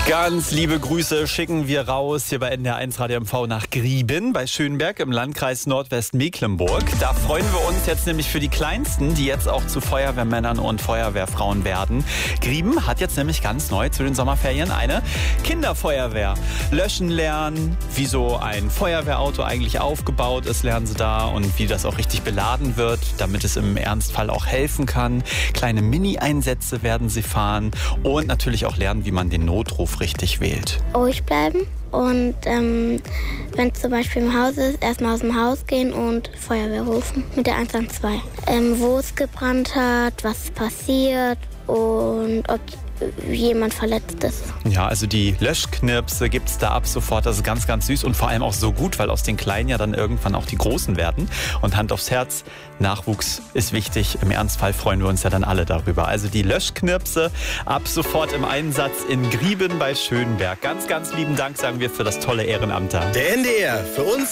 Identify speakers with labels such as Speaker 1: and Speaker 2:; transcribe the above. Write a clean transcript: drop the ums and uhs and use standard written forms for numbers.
Speaker 1: Ganz liebe Grüße schicken wir raus hier bei NDR1 Radio MV nach Grieben bei Schönberg im Landkreis Nordwestmecklenburg. Da freuen wir uns jetzt nämlich für die Kleinsten, die jetzt auch zu Feuerwehrmännern und Feuerwehrfrauen werden. Grieben hat jetzt nämlich ganz neu zu den Sommerferien eine Kinderfeuerwehr. Löschen lernen, wie so ein Feuerwehrauto eigentlich aufgebaut ist, lernen sie da und wie das auch richtig beladen wird, damit es im Ernstfall auch helfen kann. Kleine Mini-Einsätze werden sie fahren und natürlich auch lernen, wie man den Notruf richtig wählt.
Speaker 2: Ruhig bleiben und wenn es zum Beispiel im Haus ist, erstmal aus dem Haus gehen und Feuerwehr rufen mit der 112. Wo es gebrannt hat, was passiert und ob jemand verletzt ist.
Speaker 1: Ja, also die Löschknirpse gibt es da ab sofort. Das ist ganz, ganz süß und vor allem auch so gut, weil aus den Kleinen ja dann irgendwann auch die Großen werden. Und Hand aufs Herz, Nachwuchs ist wichtig. Im Ernstfall freuen wir uns ja dann alle darüber. Also die Löschknirpse ab sofort im Einsatz in Grieben bei Schönberg. Ganz, ganz lieben Dank, sagen wir, für das tolle Ehrenamt da.
Speaker 3: Der NDR, für uns